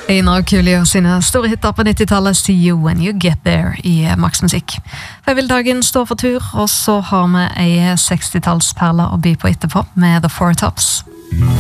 En av Coolio sine store hitter på 90-tallet, See You When You Get There i Max Musikk. Dagen står for tur, og så har vi ei 60-tallsperle å by på etterpå med The Four Tops.